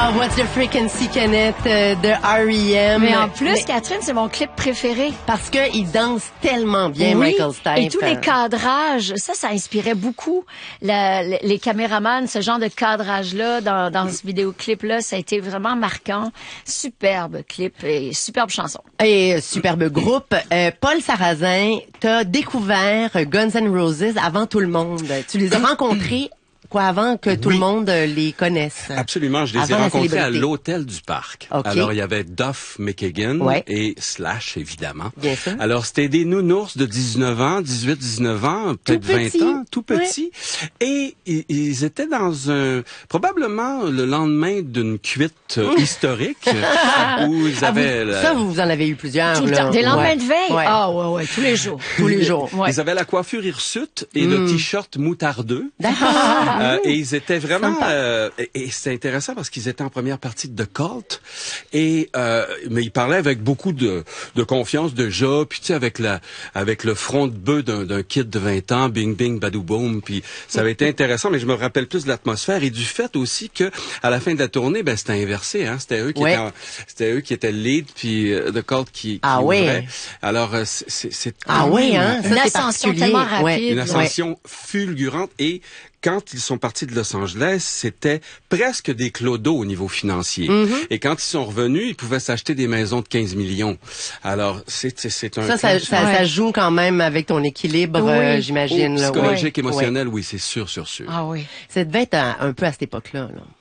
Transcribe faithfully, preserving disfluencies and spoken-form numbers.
Ah, What's the Frequency, Kenneth, euh, de R E M. Mais en plus, Mais Catherine, c'est mon clip préféré. parce que il danse tellement bien, Oui, Michael Stipe. et tous les cadrages, ça, ça inspirait beaucoup la- les, les caméramans, ce genre de cadrage-là dans, dans ce vidéoclip-là, ça a été vraiment marquant. Superbe clip et superbe chanson. Et euh, superbe groupe. Euh, Paul Sarrazin, t'as découvert Guns N' Roses avant tout le monde. Tu les as rencontrés quoi avant que tout Oui. le monde euh, les connaisse. Absolument, je les ai Avant la rencontrés à célébrité. l'hôtel du parc. OK. Alors, il y avait Duff McKagan Ouais. et Slash, évidemment. Bien sûr. Alors, c'était des nounours de dix-neuf ans, dix-huit, dix-neuf ans, peut-être Tout vingt petit. ans, tout petits. Et ils, ils étaient dans un, probablement le lendemain d'une cuite euh, historique euh, où ils Ah, vous- avaient... la- Ça, vous en avez eu plusieurs. Tout le là. temps. Des lendemains Ouais. de veille? Ouais. Ah ouais, ouais, tous les jours. Tous les jours. Ouais. Ils avaient la coiffure hirsute et le t-shirt moutardeux. D'accord. Euh, et ils étaient vraiment Sympa. euh, et, et c'était intéressant parce qu'ils étaient en première partie de The Cult et euh, mais ils parlaient avec beaucoup de, de confiance déjà, puis tu sais avec la avec le front de bœuf d'un, d'un kid de vingt ans, bing bing badou boom, puis ça avait été intéressant, mais je me rappelle plus de l'atmosphère et du fait aussi que à la fin de la tournée, ben c'était inversé, hein, c'était eux qui Ouais. étaient en- c'était eux qui étaient le lead puis euh, The Cult qui, qui Ah ouais. ouvrait. Alors euh, c'est c'est, c'est Ah quand oui, même hein? Ça, Une c'est ascension particulier. tellement rapide. Ouais. une Ouais. ascension fulgurante et quand ils sont partis de Los Angeles, c'était presque des clodos au niveau financier. Mm-hmm. Et quand ils sont revenus, ils pouvaient s'acheter des maisons de quinze millions. Alors, c'est, c'est, c'est un... Ça, ça, cas- ça, Ouais. ça joue quand même avec ton équilibre, Oui. euh, Oh, j'imagine. là. psychologique, Ouais. émotionnel, oui, c'est sûr, sûr, sûr. Ah oui. Ça devait être à- un peu à cette époque-là. Là.